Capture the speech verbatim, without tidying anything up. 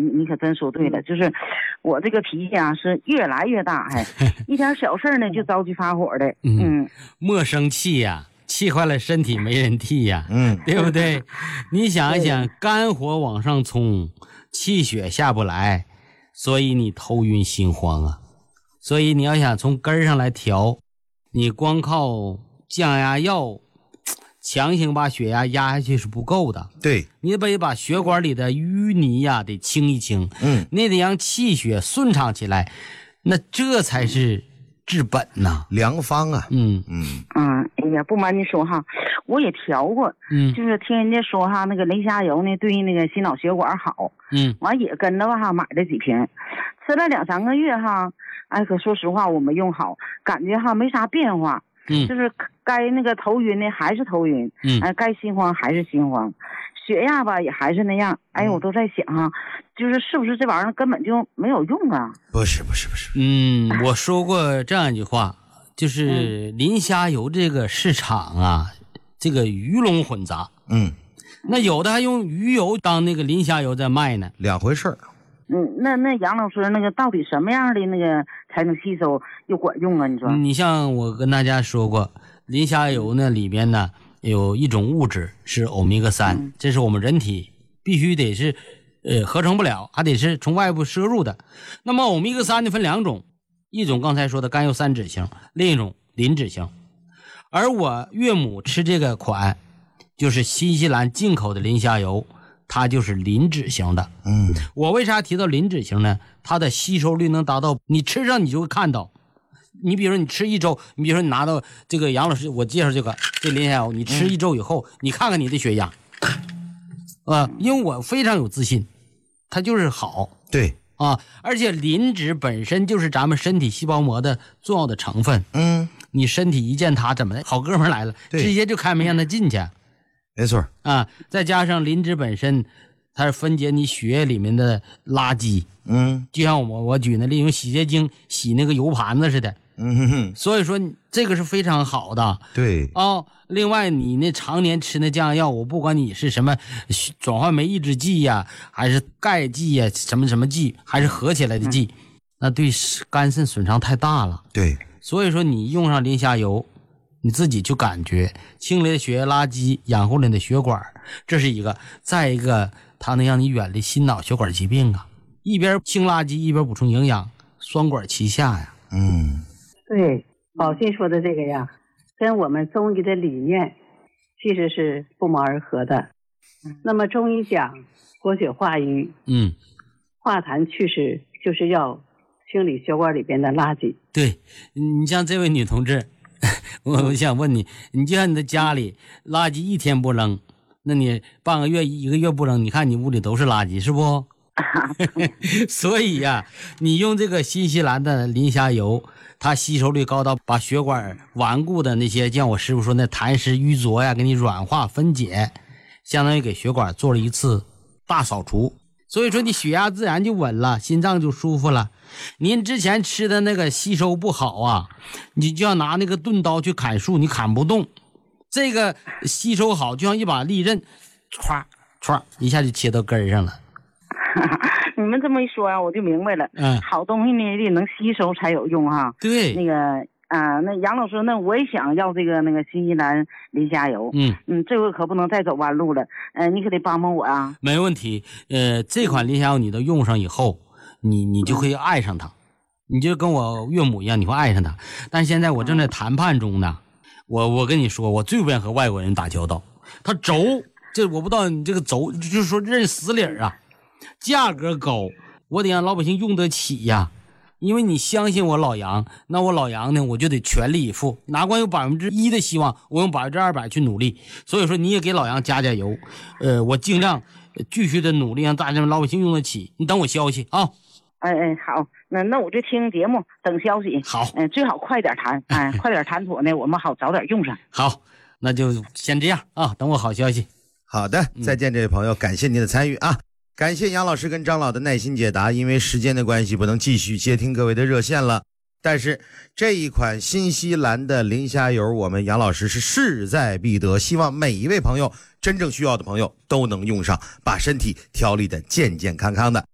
你你可真说对了，就是我这个脾气啊是越来越大，还一点小事呢就着急发火的。嗯， 嗯莫生气呀、啊，气坏了身体没人替呀、啊，嗯，对不对？你想一想，肝火往上冲，气血下不来，所以你头晕心慌啊。所以你要想从根儿上来调，你光靠降压药强行把血压压下去是不够的。 对， 你得把血管里的淤泥呀、啊、得清一清，嗯，你得让气血顺畅起来，那这才是治本呐， 良方啊。 嗯嗯嗯，哎呀，不瞒你说哈，我也调过，嗯，就是听人家说哈，那个磷虾油呢对那个心脑血管好，嗯，完也跟着哈买了几瓶，吃了两三个月哈，哎，可说实话我没用好，感觉哈没啥变化。嗯，就是该那个头晕呢还是头晕，嗯，哎、呃，该心慌还是心慌，血压吧也还是那样。哎，我都在想哈，就是是不是这玩意儿根本就没有用啊？ 不是不是不是， 嗯，我说过这样一句话，就是磷虾油这个市场啊，这个鱼龙混杂。嗯，那有的还用鱼油当那个磷虾油在卖呢， 两回事儿。 嗯，那那杨老师，那个到底什么样的那个才能吸收又管用啊？你说？ 你像我跟大家说过，磷虾油呢里边呢有一种物质是欧米伽三、嗯，这是我们人体必须得是呃合成不了，还得是从外部摄入的。那么欧米伽三呢分两种，一种刚才说的甘油三酯型，另一种磷脂型。而我岳母吃这个款就是新西兰进口的磷虾油。它就是磷脂型的，嗯，我为啥提到磷脂型呢？它的吸收率能达到，你吃上你就会看到。你比如说你吃一周，你比如说你拿到这个杨老师，我介绍这个这磷虾油，你吃一周以后，嗯、你看看你的血压，啊，因为我非常有自信，它就是好， 对啊，而且磷脂本身就是咱们身体细胞膜的重要的成分，嗯，你身体一见它怎么的，好哥们来了，直接就开门让它进去。 没错啊，再加上磷脂本身，它是分解你血液里面的垃圾，嗯，就像我我举那例用洗洁精洗那个油盘子似的，嗯哼哼，所以说这个是非常好的， 对哦。另外，你那常年吃那降压药，我不管你是什么转换酶抑制剂呀、啊，还是钙剂呀、啊，什么什么剂，还是合起来的剂，嗯、那对肝肾损伤太大了， 对。 所以说，你用上磷虾油。你自己就感觉清理血液垃圾，养护了你的血管，这是一个。再一个，它能让你远离心脑血管疾病啊！一边清垃圾，一边补充营养，双管齐下呀。 嗯，对，宝信说的这个呀，跟我们中医的理念其实是不谋而合的。那么中医讲活血化瘀，嗯，化痰祛湿，就是要清理血管里边的垃圾。 对，你像这位女同志。我想问你，你就像你的家里垃圾一天不扔，那你半个月一个月不扔，你看你屋里都是垃圾，是不？所以呀、啊，你用这个新西兰的磷虾油，它吸收率高到把血管顽固的那些，像我师傅说那痰湿淤浊呀，给你软化分解，相当于给血管做了一次大扫除。所以说你血压自然就稳了，心脏就舒服了。您之前吃的那个吸收不好啊，你就要拿那个钝刀去砍树，你砍不动。这个吸收好，就像一把利刃，歘歘一下就切到根上了。 你们这么一说啊，我就明白了。嗯，好东西呢得能吸收才有用哈。 对， 那个啊、呃，那杨老师，那我也想要这个那个新西兰磷虾油。嗯嗯，这回可不能再走弯路了。呃，你可得帮帮我啊。 没问题。呃，这款磷虾油你都用上以后。你你就可以爱上它，你就跟我岳母一样，你会爱上它。但现在我正在谈判中呢，我我跟你说，我最不愿和外国人打交道。他轴，这我不知道你这个轴，就是说认死理儿啊，价格高，我得让老百姓用得起呀。因为你相信我老杨，那我老杨呢，我就得全力以赴，哪管有百分之一的希望，我用百分之二百去努力。所以说你也给老杨加加油，呃，我尽量继续的努力，让大家老百姓用得起。你等我消息啊。 哎哎，好，那那我就听节目，等消息。 好， 嗯、呃，最好快点谈，哎，快点谈妥呢，我们好早点用上。 好，那就先这样啊，等我好消息。 好的，再见，这位朋友，感谢您的参与啊，感谢杨老师跟张老的耐心解答。因为时间的关系，不能继续接听各位的热线了。但是这一款新西兰的磷虾油，我们杨老师是势在必得，希望每一位朋友，真正需要的朋友都能用上，把身体调理的健健康康的。